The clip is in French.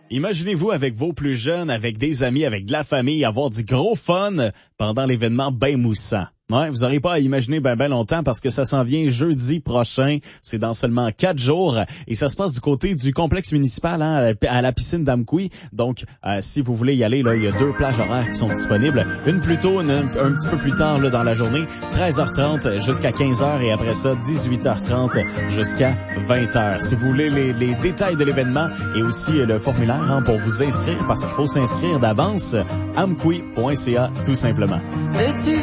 Imaginez-vous avec vos plus jeunes, avec des amis, avec de la famille, avoir du gros fun pendant l'événement Ben Moussant. Ouais, vous n'aurez pas à imaginer ben longtemps parce que ça s'en vient jeudi prochain. C'est dans seulement 4 jours et ça se passe du côté du complexe municipal à la piscine d'Amqui. Donc, si vous voulez y aller, là, il y a 2 plages horaires qui sont disponibles. Une plus tôt, un petit peu plus tard là, dans la journée, 13h30 jusqu'à 15h et après ça, 18h30 jusqu'à 20h. Si vous voulez les détails de l'événement et aussi le formulaire pour vous inscrire parce qu'il faut s'inscrire d'avance, amqui.ca tout simplement.